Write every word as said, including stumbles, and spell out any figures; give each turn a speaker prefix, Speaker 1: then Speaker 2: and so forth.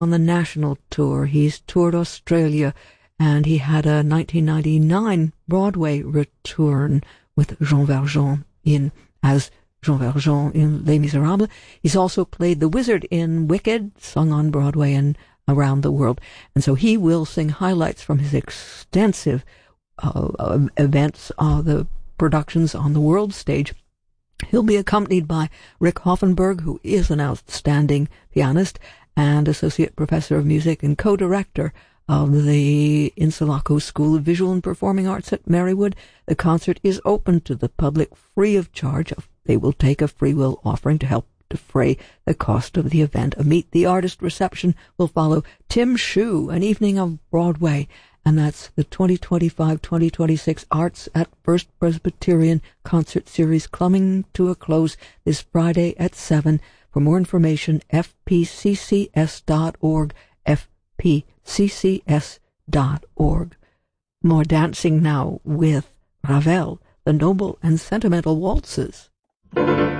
Speaker 1: on the national tour. He's toured Australia, and he had a nineteen ninety-nine Broadway return with Jean Valjean in as Jean Valjean in Les Miserables. He's also played the wizard in Wicked, sung on Broadway and around the world. And so he will sing highlights from his extensive uh, events, uh, the productions on the world stage. He'll be accompanied by Rick Hoffenberg, who is an outstanding pianist and associate professor of music and co-director of the Insulaco School of Visual and Performing Arts at Marywood. The concert is open to the public free of charge. They will take a free will offering to help defray the cost of the event. A Meet the Artist reception will follow. Tim Shue, An Evening of Broadway, and that's the twenty twenty-five twenty twenty-six Arts at First Presbyterian concert series coming to a close this Friday at seven. For more information, f p c c s dot org, f p c c s dot org. More dancing now with Ravel, the Noble and Sentimental Waltzes.